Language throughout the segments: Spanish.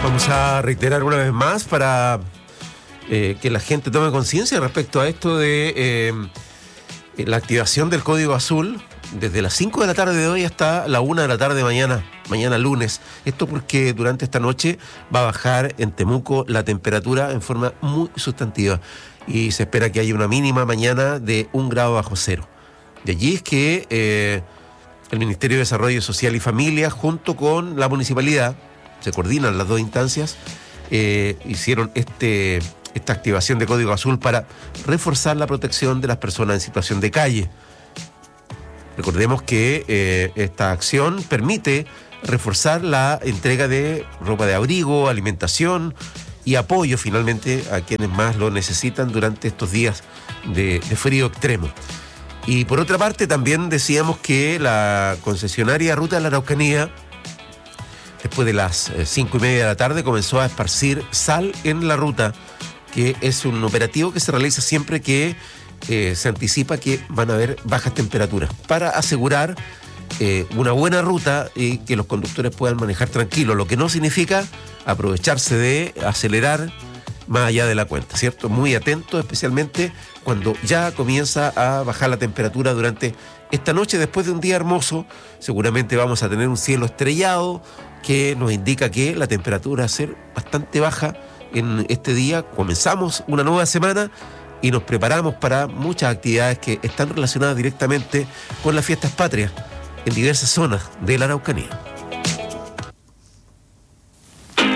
Vamos a reiterar una vez más para que la gente tome conciencia respecto a esto de la activación del Código Azul desde las 5 de la tarde de hoy hasta la 1 de la tarde de mañana lunes. Esto porque durante esta noche va a bajar en Temuco la temperatura en forma muy sustantiva y se espera que haya una mínima mañana de 1 grado bajo cero. De allí es que el Ministerio de Desarrollo Social y Familia junto con la municipalidad, se coordinan las dos instancias, hicieron esta activación de Código Azul para reforzar la protección de las personas en situación de calle. Recordemos que esta acción permite reforzar la entrega de ropa de abrigo, alimentación y apoyo finalmente a quienes más lo necesitan durante estos días de frío extremo. Y por otra parte también decíamos que la concesionaria Ruta de la Araucanía, después de las 5:30 de la tarde, comenzó a esparcir sal en la ruta, que es un operativo que se realiza siempre que se anticipa que van a haber bajas temperaturas, para asegurar una buena ruta y que los conductores puedan manejar tranquilos, lo que no significa aprovecharse de acelerar más allá de la cuenta, ¿cierto? Muy atento, especialmente cuando ya comienza a bajar la temperatura durante esta noche. Después de un día hermoso, seguramente vamos a tener un cielo estrellado que nos indica que la temperatura va a ser bastante baja en este día. Comenzamos una nueva semana y nos preparamos para muchas actividades que están relacionadas directamente con las fiestas patrias en diversas zonas de la Araucanía.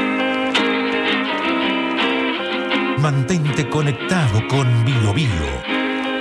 Mantente conectado con Bio Bio.